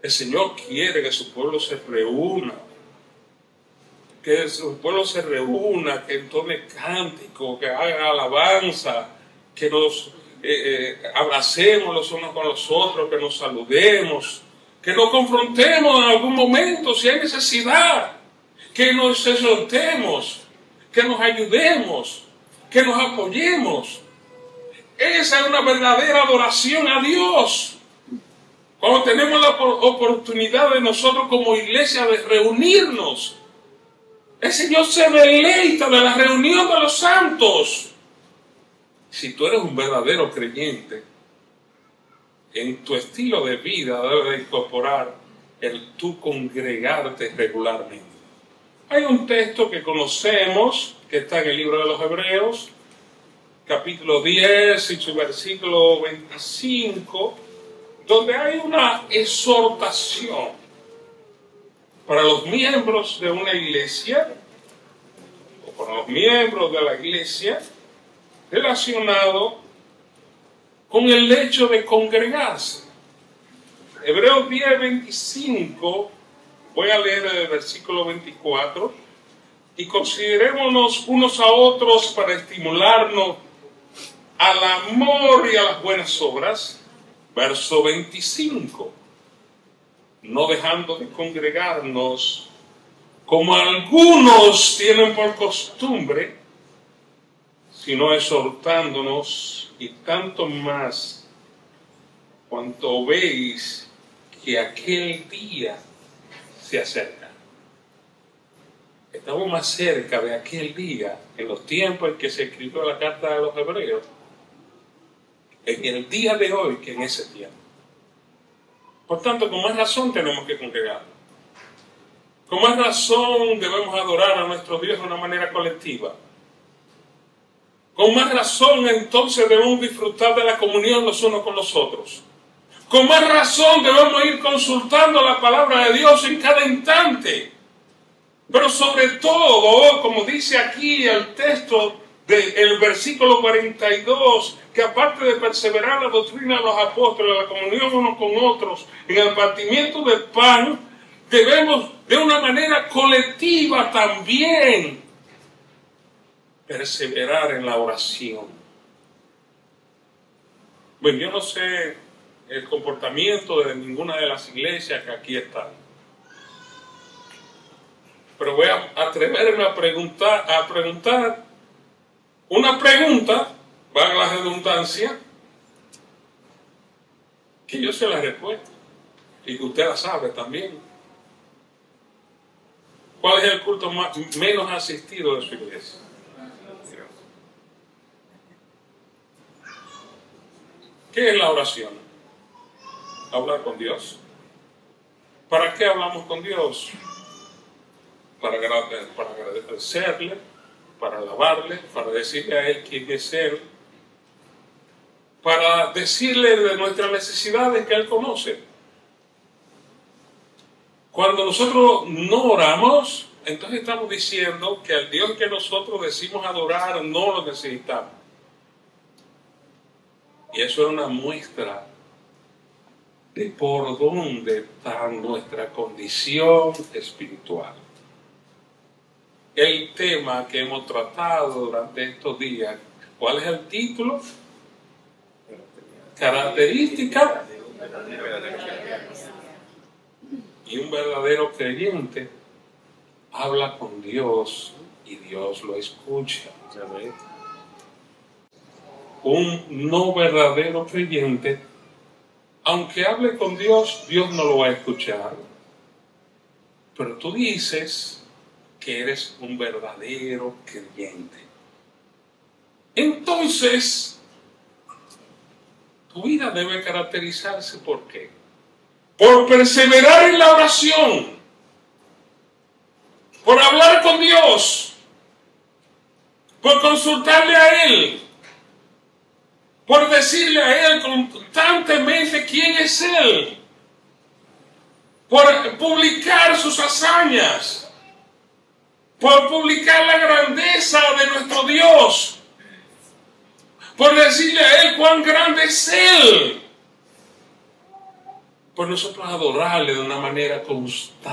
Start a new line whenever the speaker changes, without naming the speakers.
El Señor quiere que su pueblo se reúna. Que su pueblo se reúna, que entone cántico, que haga alabanza, que nos abracemos los unos con los otros, que nos saludemos, que nos confrontemos en algún momento si hay necesidad, que nos exhortemos, que nos ayudemos, que nos apoyemos. Esa es una verdadera adoración a Dios. Cuando tenemos la oportunidad de nosotros como iglesia de reunirnos, el Señor se deleita de la reunión de los santos. Si tú eres un verdadero creyente, en tu estilo de vida debes incorporar el tú congregarte regularmente. Hay un texto que conocemos, que está en el libro de los Hebreos, capítulo 10 y su versículo 25, donde hay una exhortación para los miembros de una iglesia, o para los miembros de la iglesia, relacionado con el hecho de congregarse. Hebreos 10, 25, voy a leer el versículo 24, y considerémonos unos a otros para estimularnos al amor y a las buenas obras. Verso 25, no dejando de congregarnos, como algunos tienen por costumbre, sino exhortándonos, y tanto más cuanto veis que aquel día se acerca. Estamos más cerca de aquel día, en los tiempos en que se escribió la carta de los Hebreos, en el día de hoy que en ese tiempo. Por tanto, con más razón tenemos que congregarnos. Con más razón debemos adorar a nuestro Dios de una manera colectiva. Con más razón entonces debemos disfrutar de la comunión los unos con los otros. Con más razón debemos ir consultando la palabra de Dios en cada instante. Pero sobre todo, como dice aquí el texto del versículo 42, que aparte de perseverar la doctrina de los apóstoles, la comunión unos con otros, en el partimiento del pan, debemos de una manera colectiva también perseverar en la oración. Bueno, yo no sé el comportamiento de ninguna de las iglesias que aquí están, pero voy a atreverme a preguntar una pregunta, valga la redundancia, que yo sé la respuesta y que usted la sabe también. ¿Cuál es el culto menos asistido de su iglesia? ¿Qué es la oración? Hablar con Dios. ¿Para qué hablamos con Dios? Para agradecerle, para alabarle, para decirle a Él quién es Él, para decirle de nuestras necesidades que Él conoce. Cuando nosotros no oramos, entonces estamos diciendo que al Dios que nosotros decimos adorar no lo necesitamos. Y eso es una muestra de por dónde está nuestra condición espiritual. El tema que hemos tratado durante estos días, ¿cuál es el título? Característica. Y un verdadero creyente habla con Dios y Dios lo escucha. Un no verdadero creyente, aunque hable con Dios, Dios no lo va a escuchar. Pero tú dices que eres un verdadero creyente. Entonces, tu vida debe caracterizarse ¿por qué? Por perseverar en la oración, por hablar con Dios, por consultarle a Él, por decirle a Él constantemente quién es Él, por publicar sus hazañas, por publicar la grandeza de nuestro Dios, por decirle a Él cuán grande es Él. por nosotros adorarle de una manera constante.